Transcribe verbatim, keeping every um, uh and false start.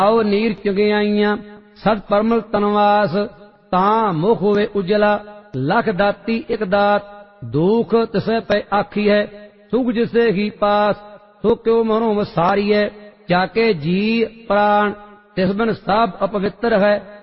आओ नीर चुगियाइयां सत परमल तनवास तां मुख होवे उजला लख दाती एक दात दुख तिसै पै आखी है सुख जिसे ही पास सो क्यों मनो वसारी है जाके जी प्राण तिस बिन सब अपवित्र है